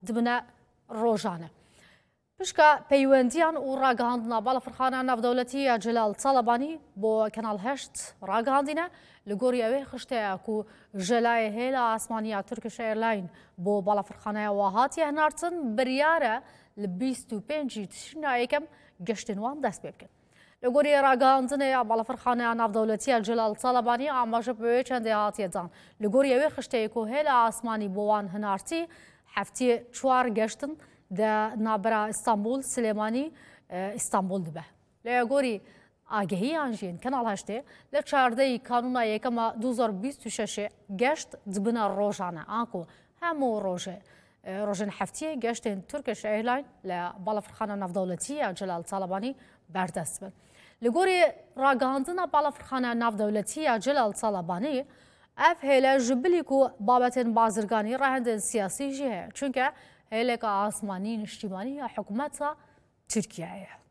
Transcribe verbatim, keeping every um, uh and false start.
دبنە ڕۆژانە. پشکە پەیوەندیان و ڕاگەهاندنا باڵەفرخانە ناودەوڵەتیە جەلال سەڵەبانی بۆ کەناڵ هەشت ڕاگەهاندینە لە گۆری ئەوەی خشتەیە و ژەلایە هەیە لە ئاسمانیا تورکیش ئێرلاین بۆ باڵەفرخانەیەوە هاتیە هەناردن بریارە لە بیست و پێنجی تشرینە یەکەم گەشتنوان دەست پێ بکەن. لە گۆری ڕاگەهاندنەیە باڵەفرخانە ناودەوڵەتیە جەلال سەڵەبانی ئاماژە بەوەی چەندێ هاتیەدان لە گۆری ئەوەی خشتەیەک و هەیە لە ئاسمانی بۆوان هەنارتی هەفتی چوار گەشتن دا نابرا ئیستانبول سلێمانی ئیستانبول دبە. لە گۆری ئاگەهییان ژین کەناڵ هەشتێ لە چاردەی کانونا یەکەمە دوو هەزار و بیست و شەش گەشت دبنە ڕۆژانە ئاکۆ هەموو ڕۆژێ ڕۆژن هەفتیە گەشتێن تورکیش ئێرلاین لە باڵەفرخانە ناودەوڵەتیە جەلال سەڵەبانی بەردەست بن. لە گۆری ڕاگەهاندنە باڵەفرخانە ناودەوڵەتیە جەلال سەڵەبانی ئەف هێلە ji bilîk û babetên bazirganî rahindên siyasî jî heye çunke hêleka asmanî niştimanî ya hikûmeta Tirkiyeyê ye.